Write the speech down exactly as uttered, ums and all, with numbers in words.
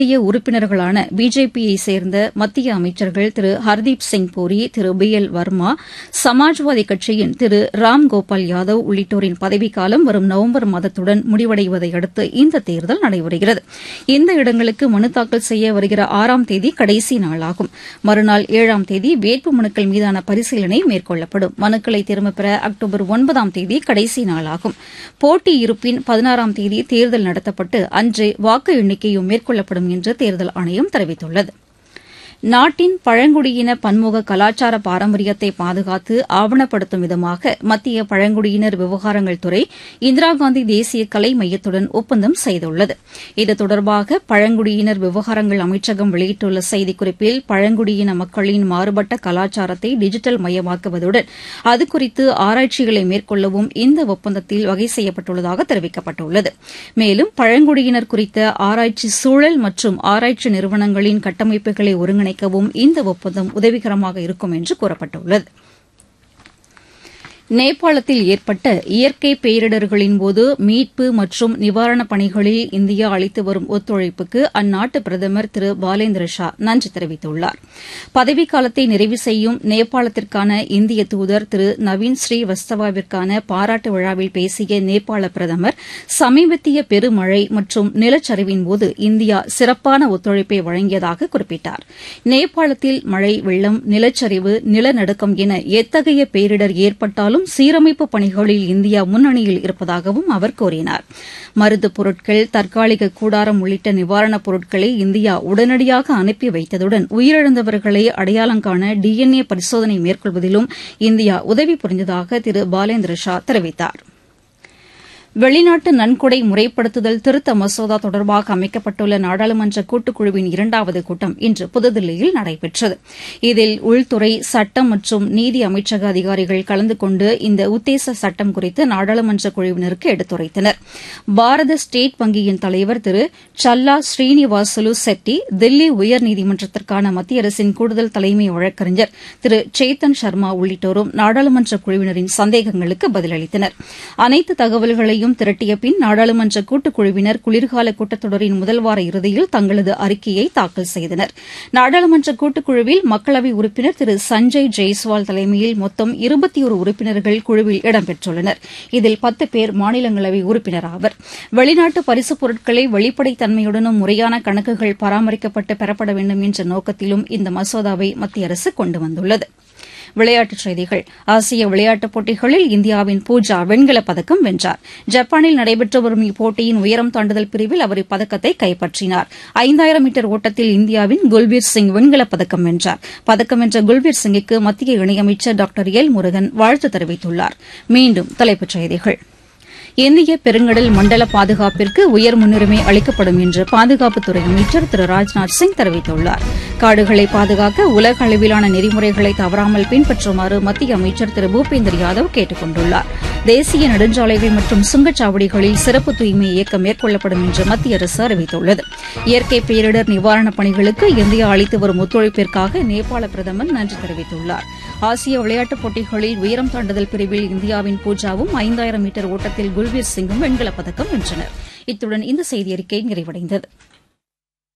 மத்திய உறுப்பினர்களான பிஜேபியை சேர்ந்த மத்திய அமைச்சர்கள் திரு ஹர்தீப் சிங் பூரி, திரு பி எல் வர்மா, சமாஜ்வாதி கட்சியின் திரு ராம் கோபால் யாதவ் உள்ளிட்டோரின் பதவிக்காலம் வரும் நவம்பர் மாதத்துடன் முடிவடைவதை அடுத்து இந்த தேர்தல் நடைபெறுகிறது. இந்த இடங்களுக்கு மனு தாக்கல் செய்ய வருகிற ஆறாம் தேதி கடைசி நாளாகும். மறுநாள் ஏழாம் தேதி வேட்பு மனுக்கள் மீதான பரிசீலனை மேற்கொள்ளப்படும். மனுக்களை திரும்பப் பெற அக்டோபர் ஒன்பதாம் தேதி கடைசி நாளாகும். போட்டி இருப்பின் பதினாறாம் தேதி தேர்தல் நடத்தப்பட்டு அன்றே வாக்கு எண்ணிக்கையும் மேற்கொள்ளப்படும் என்று தேர்தல் ஆணையம் தெரிவித்துள்ளது. நாட்டின் பழங்குடியின பன்முக கலாச்சார பாரம்பரியத்தை பாதுகாத்து ஆவணப்படுத்தும் விதமாக மத்திய பழங்குடியினர் விவகாரங்கள் துறை இந்திரா காந்தி தேசிய கலை மையத்துடன் ஒப்பந்தம் செய்துள்ளது. இது தொடர்பாக பழங்குடியினர் விவகாரங்கள் அமைச்சகம் வெளியிட்டுள்ள செய்திக்குறிப்பில் பழங்குடியின மக்களின் மாறுபட்ட கலாச்சாரத்தை டிஜிட்டல் மயமாக்குவதுடன் அது குறித்து ஆராய்ச்சிகளை மேற்கொள்ளவும் இந்த ஒப்பந்தத்தில் வகை செய்யப்பட்டுள்ளதாக தெரிவிக்கப்பட்டுள்ளது. மேலும் பழங்குடியினர் குறித்த ஆராய்ச்சி சூழல் மற்றும் ஆராய்ச்சி நிறுவனங்களின் கட்டமைப்புகளை ஒருங்கிணை இந்த ஒப்பந்தம் உதவிகரமாக இருக்கும் என்று கூறப்பட்டுள்ளது. நேபாளத்தில் ஏற்பட்ட இயற்கை பேரிடர்களின்போது மீட்பு மற்றும் நிவாரணப் பணிகளில் இந்தியா அளித்து வரும் ஒத்துழைப்புக்கு அந்நாட்டு பிரதமர் திரு பாலேந்திர ஷா நன்றி தெரிவித்துள்ளார். பதவிக்காலத்தை நிறைவு செய்யும் நேபாளத்திற்கான இந்திய தூதர் திரு நவீன் ஸ்ரீவஸ்தவாவிற்கான பாராட்டு விழாவில் பேசிய நேபாள பிரதமர் சமீபத்திய பெருமழை மற்றும் நிலச்சரிவின்போது இந்தியா சிறப்பான ஒத்துழைப்பை வழங்கியதாக குறிப்பிட்டார். நேபாளத்தில் மழை, வெள்ளம், நிலச்சரிவு, நிலநடுக்கம் என எத்தகைய பேரிடர் ஏற்பட்டாலும் சீரமைப்பு பணிகளில் இந்தியா முன்னணியில் இருப்பதாகவும் அவர் கூறினார். மருந்துப் பொருட்கள், தற்காலிக கூடாரம் உள்ளிட்ட நிவாரணப் பொருட்களை இந்தியா உடனடியாக அனுப்பி வைத்ததுடன் உயிரிழந்தவர்களை அடையாளம் காண டி என் ஏ பரிசோதனை மேற்கொள்வதிலும் இந்தியா உதவி புரிந்ததாக திரு பாலேந்திர ஷா தெரிவித்தார். வெளிநாட்டு நன்கொடை முறைப்படுத்துதல் திருத்த மசோதா தொடர்பாக அமைக்கப்பட்டுள்ள நாடாளுமன்ற கூட்டுக்குழுவின் இரண்டாவது கூட்டம் இன்று புதுதில்லியில் நடைபெற்றது. இதில் உள்துறை, சட்டம் மற்றும் நீதி அமைச்சக அதிகாரிகள் கலந்து கொண்டு இந்த உத்தேச சட்டம் குறித்து நாடாளுமன்ற குழுவினருக்கு எடுத்துரைத்தனர். பாரத ஸ்டேட் வங்கியின் தலைவர் திரு சல்லா ஸ்ரீனிவாசுலு செட்டி, தில்லி உயர்நீதிமன்றத்திற்கான மத்திய அரசின் கூடுதல் தலைமை வழக்கறிஞர் திரு சேத்தன் சர்மா உள்ளிட்டோரும் நாடாளுமன்ற குழுவினரின் சந்தேகங்களுக்கு பதிலளித்தனர். அனைத்து தகவல்களை திரட்டிய பின் நாடாளுமன்ற கூட்டுக்குழுவினர் குளிர்கால கூட்டத்தொடரின் முதல் வார இறுதியில் தங்களது அறிக்கையை தாக்கல் செய்தனர். நாடாளுமன்ற கூட்டுக்குழுவில் மக்களவை உறுப்பினர் திரு சஞ்சய் ஜெய்ஸ்வால் தலைமையில் மொத்தம் இருபத்தி ஒரு உறுப்பினர்கள் குழுவில் இடம்பெற்றுள்ளனர். இதில் பத்து பேர் மாநிலங்களவை உறுப்பினர் ஆவர். வெளிநாட்டு பரிசுப் பொருட்களை வெளிப்படைத்தன்மையுடனும் முறையான கணக்குகள் பராமரிக்கப்பட்டு பெறப்பட வேண்டும் என்ற நோக்கத்திலும் இந்த மசோதாவை மத்திய அரசு கொண்டு வந்துள்ளது. விளையாட்டுச் செய்திகள். ஆசிய விளையாட்டுப் போட்டிகளில் இந்தியாவின் பூஜா வெண்கலப் பதக்கம் வென்றார். ஜப்பானில் நடைபெற்று வரும் இப்போட்டியின் உயரம் தாண்டுதல் பிரிவில் அவர் இப்பதக்கத்தை கைப்பற்றினார். ஐந்தாயிரம் மீட்டர் ஓட்டத்தில் இந்தியாவின் குல்பீர் சிங் வெண்கலப் பதக்கம் வென்றார். பதக்கம் வென்ற குல்பீர் சிங்குக்கு மத்திய இணையமைச்சர் டாக்டர் எல் முருகன் வாழ்த்து தெரிவித்துள்ளார். மீண்டும் தலைப்புச் செய்திகள். இந்திய பெருங்கடல் மண்டல பாதுகாப்பிற்கு உயர் முன்னுரிமை அளிக்கப்படும் என்று பாதுகாப்புத்துறை அமைச்சர் திரு ராஜ்நாத் சிங் தெரிவித்துள்ளார். காடுகளை பாதுகாக்க உலக அளவிலான நெறிமுறைகளை தவறாமல் பின்பற்றுமாறு மத்திய அமைச்சர் திரு பூபேந்தர் யாதவ் கேட்டுக் கொண்டுள்ளார். தேசிய நெடுஞ்சாலைகள் மற்றும் சுங்கச்சாவடிகளில் சிறப்பு தூய்மை இயக்கம் மேற்கொள்ளப்படும் என்று மத்திய அரசு அறிவித்துள்ளது. இயற்கை பேரிடர் நிவாரணப் பணிகளுக்கு இந்தியா அளித்து வரும் ஒத்துழைப்பிற்காக நேபாள பிரதமர் நன்றி தெரிவித்துள்ளார். ஆசிய விளையாட்டுப் போட்டிகளில் உயரம் தாண்டுதல் பிரிவில் இந்தியாவின் பூஜாவும் ஐந்தாயிரம் மீட்டர் ஓட்டத்தில் குல்பீர் சிங்கும் வெண்கலப் பதக்கம் வென்றனர். இத்துடன் இந்த செய்தியறிக்கை நிறைவடைந்தது.